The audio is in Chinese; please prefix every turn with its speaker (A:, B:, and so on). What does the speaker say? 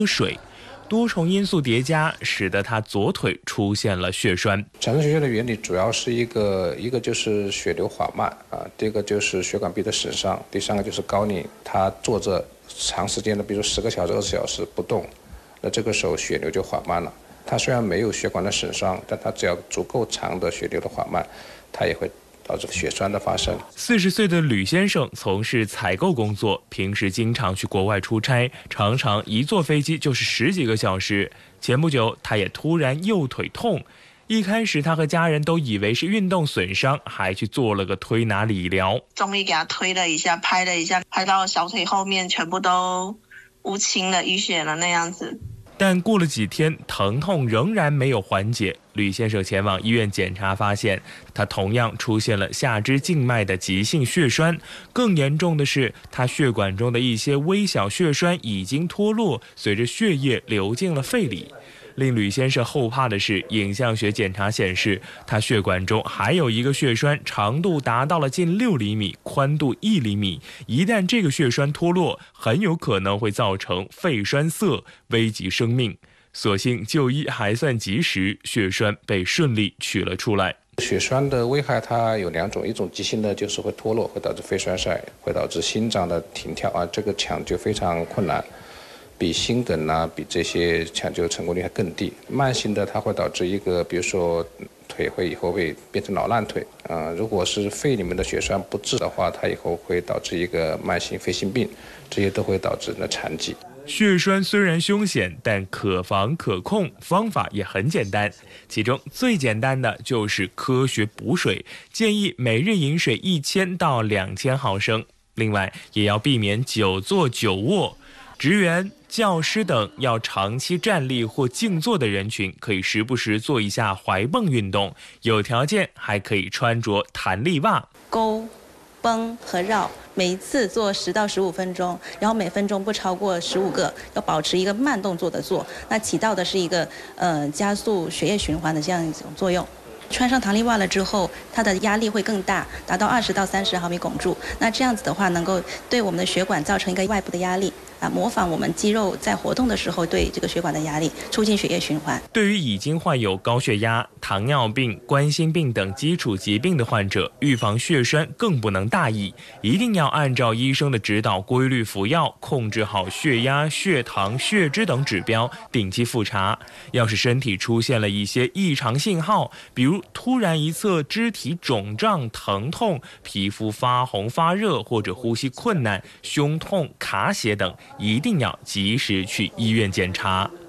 A: 水。多重因素叠加，使得他左腿出现了血栓。
B: 产生血栓的原理主要是一个就是血流缓慢啊，第二个就是血管壁的损伤，第三个就是高龄，他坐着长时间的，比如10个小时、20小时不动，那这个时候血流就缓慢了。他虽然没有血管的损伤，但他只要足够长的血流的缓慢，他也会导致血栓的发生。
A: 40岁的吕先生从事采购工作，平时经常去国外出差，常常一坐飞机就是10几个小时。前不久，他也突然右腿痛，一开始他和家人都以为是运动损伤，还去做了个推拿理疗。
C: 中医给他推了一下，拍了一下，拍到小腿后面全部都乌青了、淤血了那样子。
A: 但过了几天，疼痛仍然没有缓解。吕先生前往医院检查，发现他同样出现了下肢静脉的急性血栓。更严重的是，他血管中的一些微小血栓已经脱落，随着血液流进了肺里。令吕先生后怕的是，影像学检查显示，他血管中还有一个血栓，长度达到了近6厘米，宽度1厘米。一旦这个血栓脱落，很有可能会造成肺栓塞，危及生命。所幸就医还算及时，血栓被顺利取了出来。
B: 血栓的危害它有2种，一种急性的就是会脱落，会导致肺栓塞，会导致心脏的停跳啊，这个抢救非常困难。比心梗啊，比这些抢救成功率还更低。慢性的它会导致一个，比如说腿以后会变成老烂腿如果是肺里面的血栓不治的话，它以后会导致一个慢性肺心病，这些都会导致残疾。
A: 血栓虽然凶险，但可防可控，方法也很简单。其中最简单的就是科学补水，建议每日饮水1000到2000毫升。另外，也要避免久坐久卧。职员、教师等要长期站立或静坐的人群，可以时不时做一下踝泵运动，有条件还可以穿着弹力袜。
D: 勾、绷和绕，每一次做10到15分钟，然后每分钟不超过15个，要保持一个慢动作的做，那起到的是一个加速血液循环的这样一种作用。穿上弹力袜了之后，它的压力会更大，达到20到30毫米汞柱。那这样子的话，能够对我们的血管造成一个外部的压力模仿我们肌肉在活动的时候对这个血管的压力，促进血液循环。
A: 对于已经患有高血压、糖尿病、冠心病等基础疾病的患者，预防血栓更不能大意，一定要按照医生的指导规律服药，控制好血压、血糖、血脂等指标，定期复查。要是身体出现了一些异常信号，比如突然一侧肢体肿胀、疼痛、皮肤发红发热或者呼吸困难、胸痛、卡血等，一定要及时去医院检查。